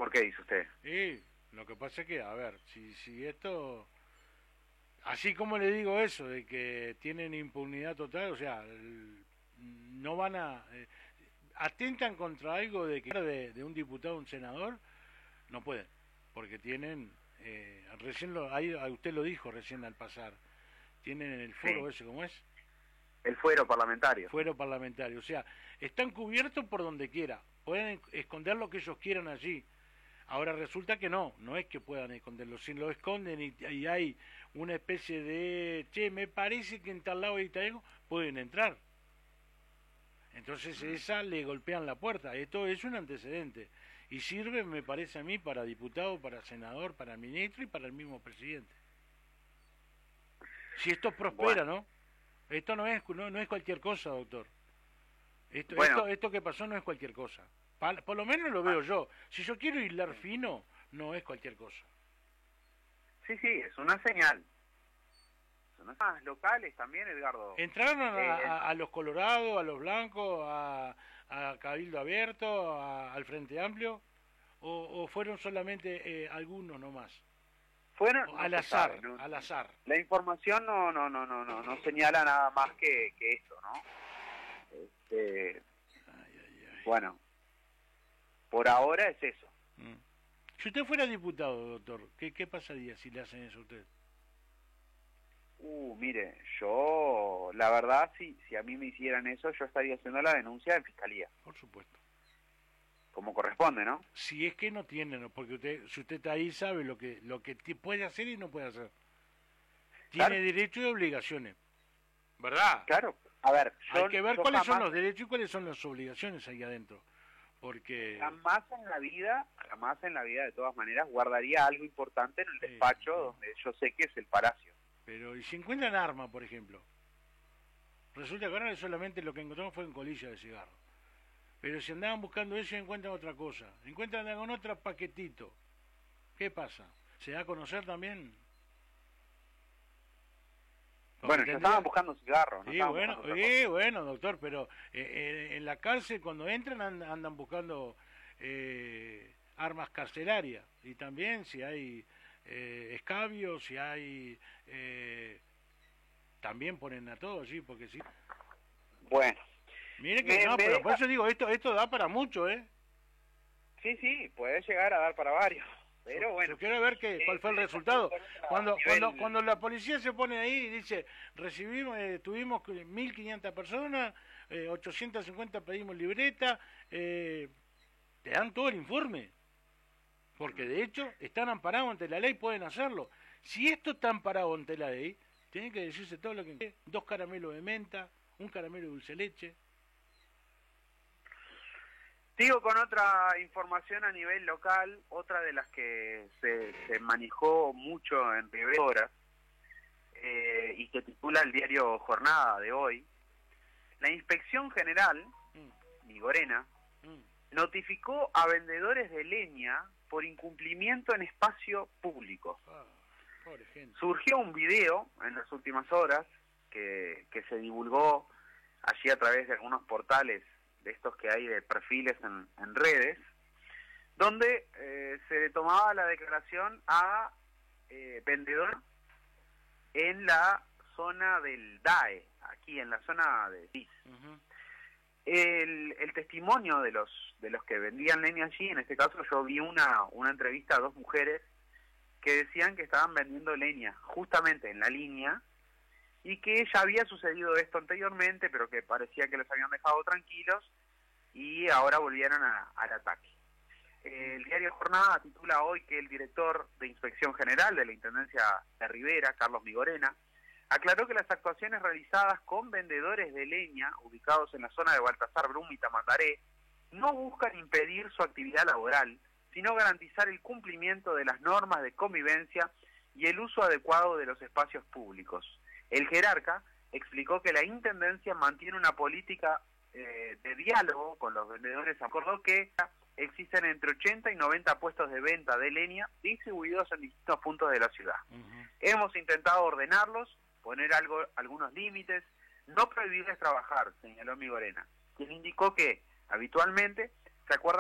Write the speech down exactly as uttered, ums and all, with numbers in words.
¿Por qué dice usted? Y lo que pasa es que, a ver, si, si esto... Así como le digo eso, de que tienen impunidad total, o sea, el- no van a... eh, atentan contra algo de que de, de un diputado o un senador, no pueden, porque tienen... Eh, recién lo, ahí, usted lo dijo recién al pasar, tienen el foro Sí, ese, ¿cómo es? el fuero parlamentario. Fuero parlamentario, o sea, están cubiertos por donde quiera, pueden esconder lo que ellos quieran allí. Ahora resulta que no, no es que puedan esconderlo, si lo esconden y, y hay una especie de, che, me parece que en tal lado hay algo, pueden entrar. Entonces esa le golpean la puerta, esto es un antecedente y sirve, me parece a mí, para diputado, para senador, para ministro y para el mismo presidente. Si esto prospera, Bueno, ¿no? Esto no es no, no es cualquier cosa, doctor. Esto, esto, bueno, esto que pasó no es cualquier cosa. Pa- por lo menos lo ah, veo yo. Si yo quiero hilar fino, no es cualquier cosa. sí, sí, es una señal. Son unas locales también, Edgardo. ¿Entraron a, Eh, a, a los colorados, a los blancos, a, a Cabildo Abierto, a- al Frente Amplio? ¿O, o fueron solamente eh, algunos nomás? fueron, O no al se sabe, azar, ¿no? al azar. La información no, no, no, no, no, no señala nada más que, que eso, ¿no? Este, Ay, ay, ay. bueno, por ahora es eso. Mm. Si usted fuera diputado, doctor, ¿qué, qué pasaría si le hacen eso a usted? Uh, mire, yo, la verdad, si, si a mí me hicieran eso, yo estaría haciendo la denuncia en fiscalía, Por supuesto. como corresponde, ¿no? Si es que no tiene, ¿no? Porque usted, si usted está ahí sabe lo que lo que ti- puede hacer y no puede hacer. Tiene Claro, derechos y obligaciones, ¿verdad? claro. A ver, yo, Hay que ver yo cuáles son jamás, los derechos y cuáles son las obligaciones ahí adentro. Porque... jamás en la vida, jamás en la vida, de todas maneras, guardaría algo importante en el Sí, despacho sí. donde yo sé que es el palacio. Pero, ¿y si encuentran armas, por ejemplo? Resulta que ahora solamente lo que encontramos fue en colilla de cigarro. Pero si andaban buscando eso y encuentran otra cosa, encuentran con otro paquetito, ¿qué pasa? ¿Se da a conocer también? Porque Bueno, ya tendría... estaban buscando cigarros, no Sí, estaban bueno, buscando otra sí, cosa. bueno, doctor, pero eh, eh, en la cárcel cuando entran and- andan buscando eh, armas carcelarias y también si hay eh, escabios, si hay... eh, también ponen a todo allí, porque sí. Bueno, Mire que me, no, me pero por deja... eso digo, esto esto da para mucho, ¿eh? Sí, sí, puede llegar a dar para varios, Yo, pero bueno. yo quiero ver qué, cuál Eh, fue el eh, resultado. por otro Cuando nivel- cuando cuando la policía se pone ahí y dice, recibimos, eh, tuvimos mil quinientas personas, eh, ochocientas cincuenta pedimos libreta, eh, te dan todo el informe. Porque de hecho están amparados ante la ley, pueden hacerlo. Si esto está amparado ante la ley, tiene que decirse todo lo que... Dos caramelos de menta, un caramelo de dulce leche. Sigo con otra información a nivel local, otra de las que se, se manejó mucho en Rivera eh, y que titula el diario Jornada de hoy. La Inspección General, Mm, Migorena, mm. notificó a vendedores de leña por incumplimiento en espacio público. Ah, pobre gente. Surgió un video en las últimas horas que, que se divulgó allí a través de algunos portales de estos que hay de perfiles en, en redes, donde eh, se le tomaba la declaración a eh, vendedor en la zona del D A E, aquí en la zona de S I S. Uh-huh. El, el testimonio de los de los que vendían leña allí, en este caso yo vi una, una entrevista a dos mujeres que decían que estaban vendiendo leña justamente en la línea y que ya había sucedido esto anteriormente, pero que parecía que los habían dejado tranquilos y ahora volvieron a, al ataque. El diario Jornada titula hoy que el director de Inspección General de la Intendencia de Rivera, Carlos Migorena, aclaró que las actuaciones realizadas con vendedores de leña ubicados en la zona de Baltasar Brum y Tamandaré no buscan impedir su actividad laboral, sino garantizar el cumplimiento de las normas de convivencia y el uso adecuado de los espacios públicos. El jerarca explicó que la Intendencia mantiene una política eh, de diálogo con los vendedores. Acordó que existen entre ochenta y noventa puestos de venta de leña distribuidos en distintos puntos de la ciudad. Uh-huh. Hemos intentado ordenarlos, poner algo, algunos límites, no prohibirles trabajar, señaló Migorena, quien indicó que habitualmente se acuerda